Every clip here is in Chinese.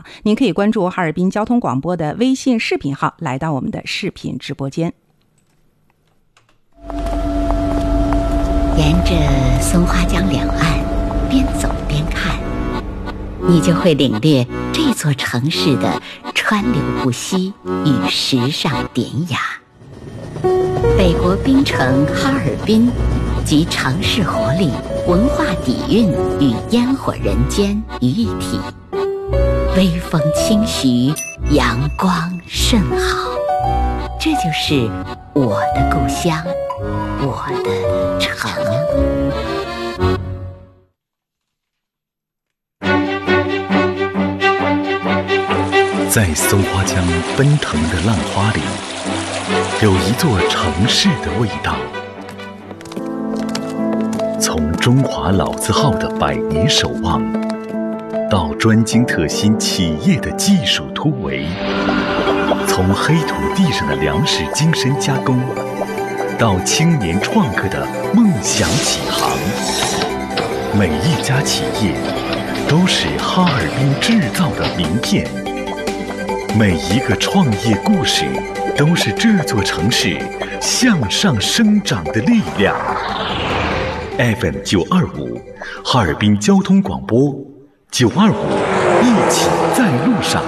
您可以关注哈尔滨交通广播的微信视频号，来到我们的视频直播间。 沿着松花江两岸边走边看，你就会领略这座城市的川流不息与时尚典雅。北国冰城哈尔滨集城市活力、文化底蕴与烟火人间于一体，微风轻徐，阳光甚好。这就是我的故乡，我的城。 在松花江奔腾的浪花里，有一座城市的味道。从中华老字号的百年守望，到专精特新企业的技术突围，从黑土地上的粮食精深加工，到青年创客的梦想起航，每一家企业都是哈尔滨制造的名片，每一个创业故事都是这座城市向上生长的力量。FM 925，哈尔滨交通广播，925，一起在路上。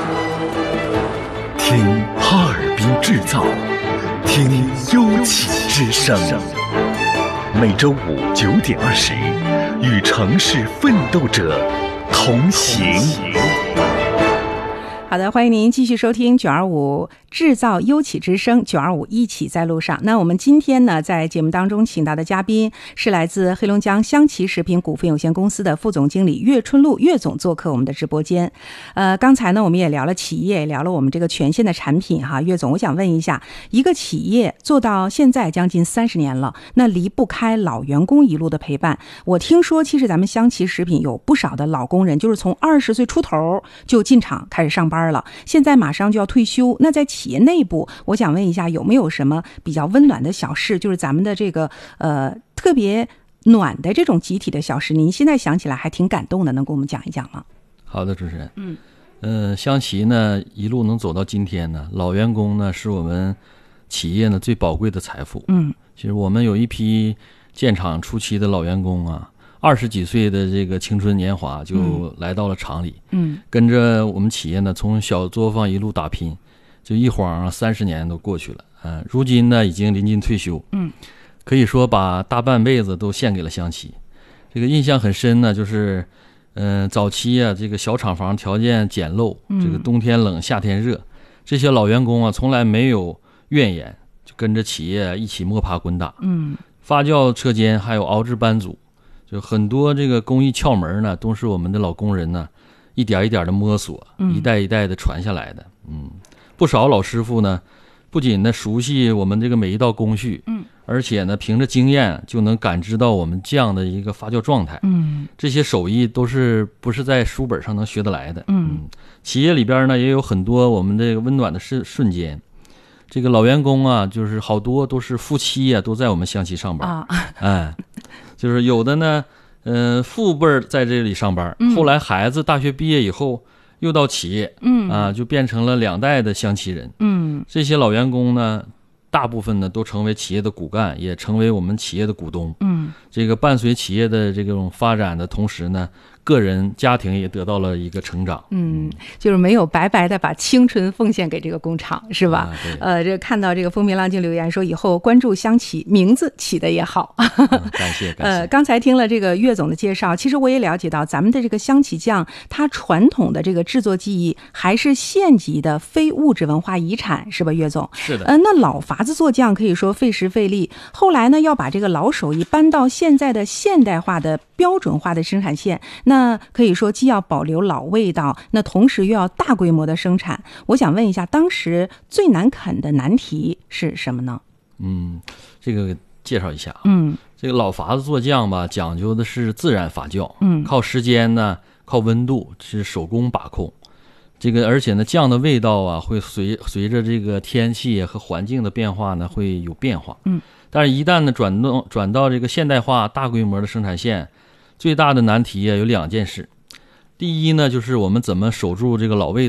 听哈尔滨制造，听优企之声。每周五9点20，与城市奋斗者同行。 好的，欢迎您继续收听925制造优企之声，925一起在路上。那我们今天呢，在节目当中请到的嘉宾是来自黑龙江湘奇食品股份有限公司的副总经理岳春露岳总做客我们的直播间。刚才呢我们也聊了企业，也聊了我们这个全线的产品哈。岳总，我想问一下，一个企业做到现在将近30年了，那离不开老员工一路的陪伴。我听说其实咱们湘奇食品有不少的老工人，就是从20岁出头就进厂开始上班了，现在马上就要退休。那在企业内部，我想问一下，有没有什么比较温暖的小事，就是咱们的这个特别暖的这种集体的小事，您现在想起来还挺感动的，能给我们讲一讲吗？ 好的，主持人。湘奇呢一路能走到今天呢，老员工呢是我们企业呢最宝贵的财富。其实我们有一批建厂初期的老员工啊，20几岁的这个青春年华就来到了厂里，跟着我们企业呢从小作坊一路打拼，就一晃30年都过去了。如今呢已经临近退休，可以说把大半辈子都献给了湘奇。这个印象很深呢，就是早期啊这个小厂房条件简陋，这个冬天冷夏天热，这些老员工啊从来没有怨言，就跟着企业一起摸爬滚打。发酵车间还有熬制班组，就很多这个工艺窍门呢都是我们的老工人呢一点一点的摸索，一代一代的传下来的。不少老师傅呢不仅呢熟悉我们这个每一道工序，而且呢凭着经验就能感知到我们酱的一个发酵状态。这些手艺都是不是在书本上能学得来的。企业里边呢也有很多我们这个温暖的瞬间。这个老员工啊，就是好多都是夫妻啊，都在我们湘奇上班。就是有的呢父辈在这里上班，后来孩子大学毕业以后又到企业，就变成了2代的湘奇人。这些老员工呢大部分呢都成为企业的骨干，也成为我们企业的股东。这个伴随企业的这种发展的同时呢，个人家庭也得到了一个成长。 就是没有白白的把青春奉献给这个工厂，是吧？这看到这个风平浪静留言说，以后关注湘奇，名字起的也好。 感谢感谢。 刚才听了这个岳总的介绍，其实我也了解到咱们的这个湘奇酱，它传统的这个制作技艺还是县级的非物质文化遗产，是吧，岳总？ 是的。 那老法子做酱可以说费时费力，后来呢要把这个老手艺搬到现在的现代化的标准化的生产线，那可以说既要保留老味道，那同时又要大规模的生产。我想问一下，当时最难啃的难题是什么呢？ 这个介绍一下啊。这个老法子做酱吧，讲究的是自然发酵，靠时间呢，靠温度，是手工把控。这个而且呢，酱的味道啊，会随着这个天气和环境的变化呢，会有变化。但是一旦呢转到这个现代化大规模的生产线，最大的难题啊有2件事。第一呢，就是我们怎么守住这个老味道。